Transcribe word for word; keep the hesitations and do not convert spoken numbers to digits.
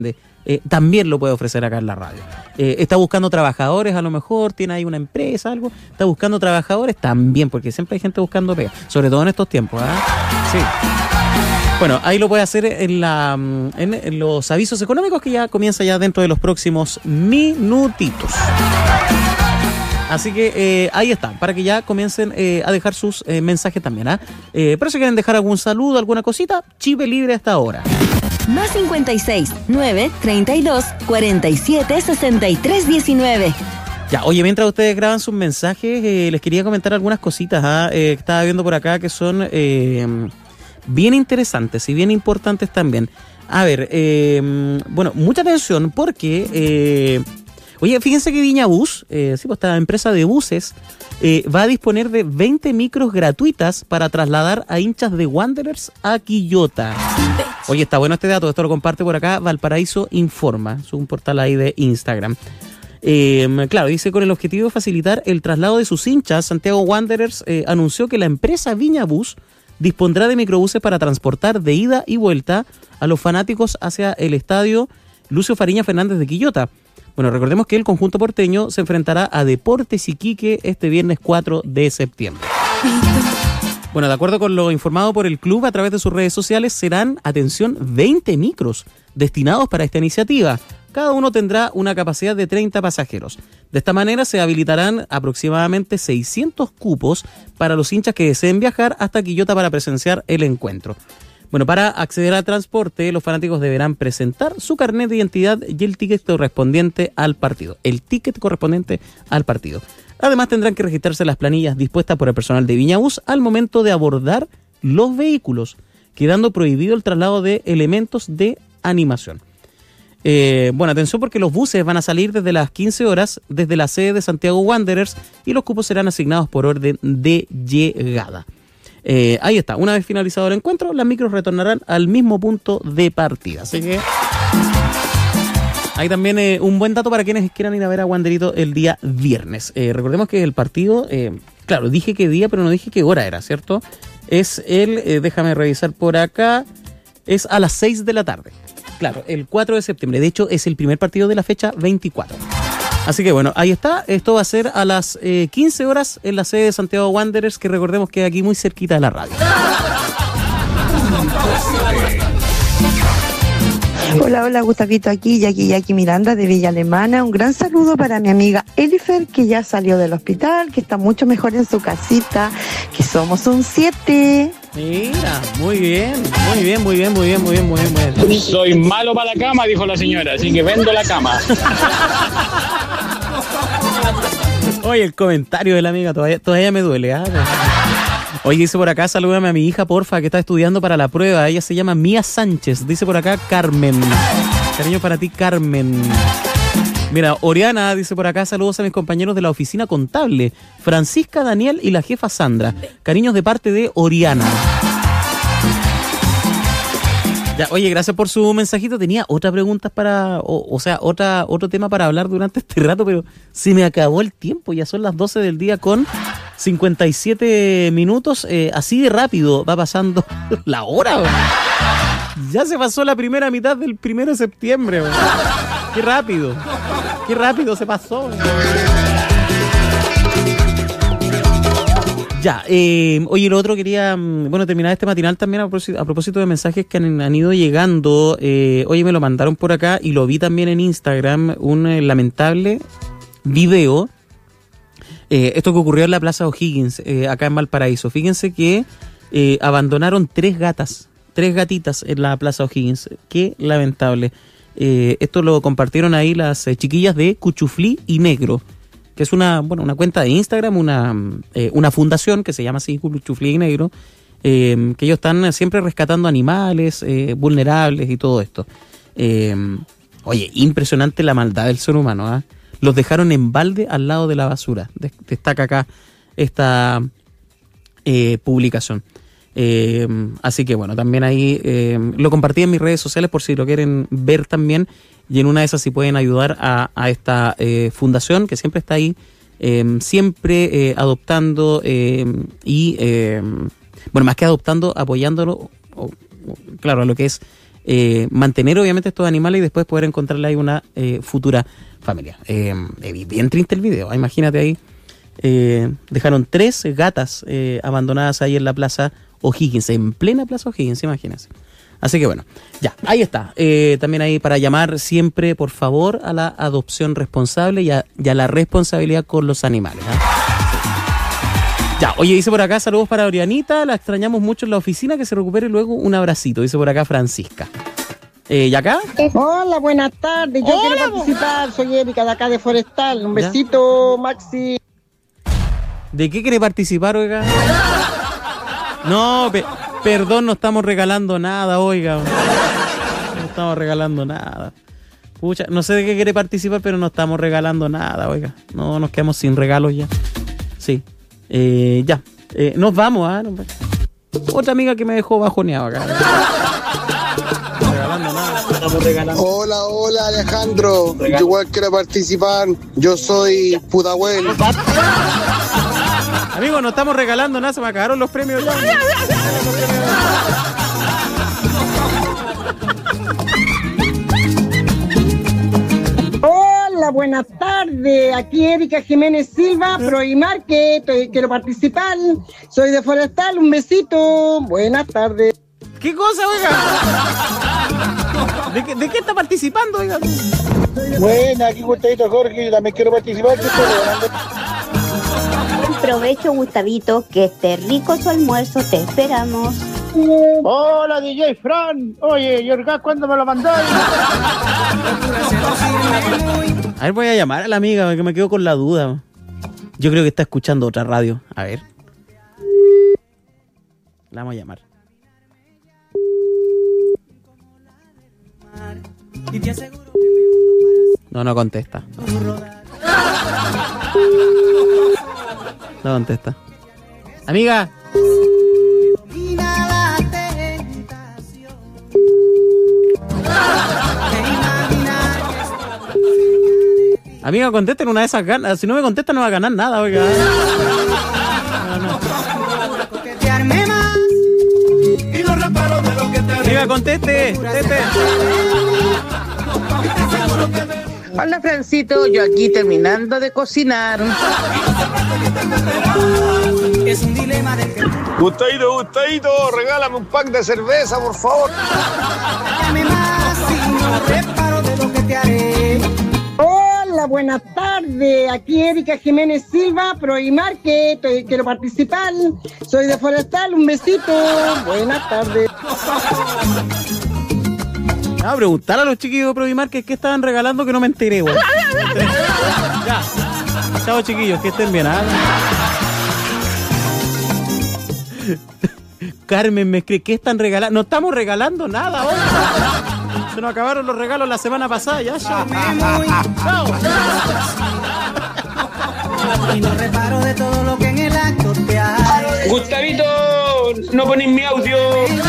Eh, también lo puede ofrecer acá en la radio. Eh, está buscando trabajadores, a lo mejor tiene ahí una empresa, algo. Está buscando trabajadores también, porque siempre hay gente buscando pega, sobre todo en estos tiempos. ¿eh? Sí. Bueno, ahí lo puede hacer en, la, en, en los avisos económicos que ya comienza ya dentro de los próximos minutitos. Así que eh, ahí están, para que ya comiencen eh, a dejar sus eh, mensajes también. ¿eh? Eh, pero si quieren dejar algún saludo, alguna cosita, chive libre hasta ahora. Más cincuenta y seis, nueve, treinta y dos, cuarenta y siete, sesenta y tres, diecinueve. Ya, oye, mientras ustedes graban sus mensajes, eh, les quería comentar algunas cositas ¿ah? eh, que estaba viendo por acá que son eh, bien interesantes y bien importantes también. A ver, eh, bueno, mucha atención porque, eh, oye, fíjense que Viña Bus, eh, sí, pues esta empresa de buses, eh, va a disponer de veinte micros gratuitas para trasladar a hinchas de Wanderers a Quillota. Oye, está bueno este dato, esto lo comparte por acá Valparaíso Informa, es un portal ahí de Instagram. Eh, claro, dice, con el objetivo de facilitar el traslado de sus hinchas, Santiago Wanderers eh, anunció que la empresa Viña Bus dispondrá de microbuses para transportar de ida y vuelta a los fanáticos hacia el estadio Lucio Fariña Fernández de Quillota. Bueno, recordemos que el conjunto porteño se enfrentará a Deportes Iquique este viernes cuatro de septiembre. Bueno, de acuerdo con lo informado por el club a través de sus redes sociales, serán, atención, veinte micros destinados para esta iniciativa. Cada uno tendrá una capacidad de treinta pasajeros. De esta manera se habilitarán aproximadamente seiscientos cupos para los hinchas que deseen viajar hasta Quillota para presenciar el encuentro. Bueno, para acceder al transporte, los fanáticos deberán presentar su carnet de identidad y el ticket correspondiente al partido. El ticket correspondiente al partido. Además, tendrán que registrarse las planillas dispuestas por el personal de Viña Bus al momento de abordar los vehículos, quedando prohibido el traslado de elementos de animación. Eh, bueno, atención porque los buses van a salir desde las quince horas desde la sede de Santiago Wanderers y los cupos serán asignados por orden de llegada. Eh, ahí está, una vez finalizado el encuentro, las micros retornarán al mismo punto de partida. Así que hay también eh, un buen dato para quienes quieran ir a ver a Wanderito el día viernes. Eh, recordemos que el partido, eh, claro, dije qué día, pero no dije qué hora era, ¿cierto? Es el, eh, déjame revisar por acá, es a las seis de la tarde. Claro, el cuatro de septiembre. De hecho, es el primer partido de la fecha veinticuatro. Así que bueno, ahí está. Esto va a ser a las eh, quince horas en la sede de Santiago Wanderers, que recordemos que aquí muy cerquita de la radio. Hola, hola, Gustavito aquí, Yaki Yaki Miranda de Villa Alemana. Un gran saludo para mi amiga Elifer, que ya salió del hospital, que está mucho mejor en su casita, que somos un siete. Mira, muy bien, muy bien, muy bien, muy bien, muy bien, muy bien, muy bien. Soy malo para la cama, dijo la señora, así que vendo la cama. Oye, el comentario de la amiga todavía, todavía me duele, ¿ah? Oye, dice por acá, salúdame a mi hija, porfa, que está estudiando para la prueba. Ella se llama Mía Sánchez. Dice por acá Carmen. Cariño para ti, Carmen. Mira, Oriana dice por acá, saludos a mis compañeros de la oficina contable, Francisca, Daniel y la jefa Sandra. Cariños de parte de Oriana. Ya, oye, gracias por su mensajito. Tenía otras preguntas para, o, o sea, otra, otro tema para hablar durante este rato, pero se me acabó el tiempo. Ya son las doce del día con cincuenta y siete minutos. Eh, así de rápido va pasando la hora, ¿no? Ya se pasó la primera mitad del primero de septiembre, ¿no? Qué rápido. Qué rápido se pasó, ¿no? Ya, eh, oye, lo otro quería, bueno, terminar este matinal también a propósito, a propósito de mensajes que han, han ido llegando. Eh, oye, me lo mandaron por acá y lo vi también en Instagram, un eh, lamentable video. Eh, esto que ocurrió en la Plaza O'Higgins, eh, acá en Valparaíso. Fíjense que eh, abandonaron tres gatas, tres gatitas en la Plaza O'Higgins. Qué lamentable. Eh, esto lo compartieron ahí las eh, chiquillas de Cuchuflí y Negro, que es una, bueno, una cuenta de Instagram, una, eh, una fundación que se llama así, Cuchuflí y Negro, eh, que ellos están siempre rescatando animales eh, vulnerables y todo esto. Eh, oye, impresionante la maldad del ser humano, ¿eh? Los dejaron en balde al lado de la basura. Destaca acá esta eh, publicación. Eh, así que bueno, también ahí eh, lo compartí en mis redes sociales por si lo quieren ver también, y en una de esas si pueden ayudar a, a esta eh, fundación que siempre está ahí, eh, siempre eh, adoptando eh, y eh, bueno, más que adoptando, apoyándolo, o, o, claro, a lo que es eh, mantener obviamente estos animales y después poder encontrarle ahí una eh, futura familia. Eh, bien triste el video, imagínate ahí. Eh, dejaron tres gatas eh, abandonadas ahí en la plaza O'Higgins, en plena plaza O'Higgins, imagínense. Así que bueno, ya, ahí está. Eh, también ahí para llamar siempre, por favor, a la adopción responsable y a, y a la responsabilidad con los animales, ¿eh? Ya, oye, dice por acá, saludos para Orianita, la extrañamos mucho en la oficina, que se recupere luego, un abracito, dice por acá Francisca. Eh, ¿Y acá? Hola, buenas tardes, yo Hola, quiero participar, soy Erika de acá de Forestal, un ¿Ya? besito, Maxi. ¿De qué quiere participar, oiga? No, pe- perdón, no estamos regalando nada, oiga. No estamos regalando nada. Pucha, no sé de qué quiere participar, pero no estamos regalando nada, oiga. No, nos quedamos sin regalos ya. Sí. Eh, ya. Eh, nos vamos, ¿ah? ¿eh? Otra amiga que me dejó bajoneado acá. No estamos regalando nada. No estamos regalando. Hola, hola Alejandro, yo igual quiero participar, yo soy Pudahuel. Amigos, no estamos regalando nada, se me acabaron los premios ya. Hola, buenas tardes, aquí Erika Jiménez Silva, Proimarket, quiero participar, soy de Forestal, un besito, buenas tardes. ¿Qué cosa, oiga? ¿De qué, de qué está participando, oiga? Buena, aquí Gustavito Jorge, yo también quiero participar. Que estoy regalando. Buen provecho, Gustavito, que esté rico su almuerzo, te esperamos. Hola D J Fran, oye, Yorga, ¿cuándo me lo mandáis? A ver, voy a llamar a la amiga, que me quedo con la duda. Yo creo que está escuchando otra radio. A ver. La vamos a llamar. No, no contesta. No contesta. Amiga. Amiga, contesten una de esas ganas. Si no me contesta no va a ganar nada, oiga. No, no. Amiga, conteste, conteste. Hola, Francito, yo aquí terminando de cocinar. Es un dilema del que... Gustavito, Gustavito, regálame un pack de cerveza, por favor. Llame más y no reparo de lo que te haré. Hola, buenas tardes, aquí Erika Jiménez Silva, Proimarket, quiero participar, soy de Forestal, un besito, buenas tardes. Ah, preguntar a los chiquillos de Provimarket qué estaban regalando que no me enteré, güey. Ya. Chao, chiquillos, que estén bien, ¿ah? Carmen me escribe, ¿qué están regalando? No estamos regalando nada, hoy. Se nos acabaron los regalos la semana pasada, ya, chao. Chao. Y no reparo de todo lo que en el acto te haré. Gustavito, no pones mi audio.